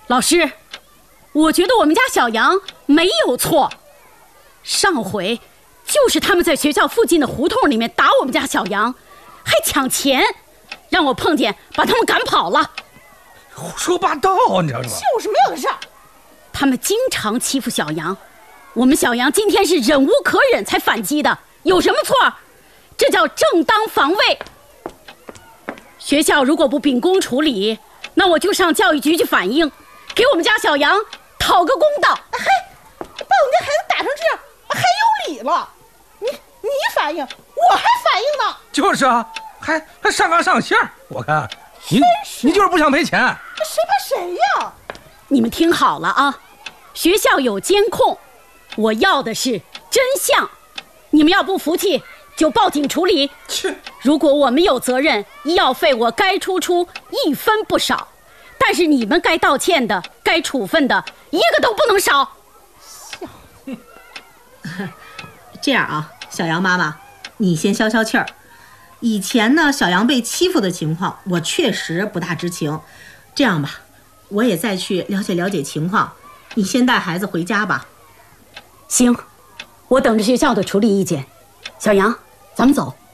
老师，我觉得我们家小杨没有错。上回就是他们在学校附近的胡同里面打我们家小杨，还抢钱，让我碰见把他们赶跑了。 胡说八道，你知道吗？ 就是没有的事儿。 他们经常欺负小杨，我们小杨今天是忍无可忍才反击的，有什么错？这叫正当防卫。学校如果不秉公处理，那我就上教育局去反映，给我们家小杨讨个公道。 把我们家孩子打成这样，还有理了？你反应，我还反应呢。 就是啊，还上纲上线，我看你就是不想赔钱。 谁怕谁呀？ 你们听好了啊，学校有监控，我要的是真相。你们要不服气，就报警处理。如果我们有责任，医药费我该出1分不少，但是你们该道歉的、该处分的，一个都不能少。 这样啊，小杨妈妈，你先消消气儿。以前呢，小杨被欺负的情况，我确实不大知情。这样吧，我也再去了解了解情况。你先带孩子回家吧。 行，我等着学校的处理意见。小杨，咱们走。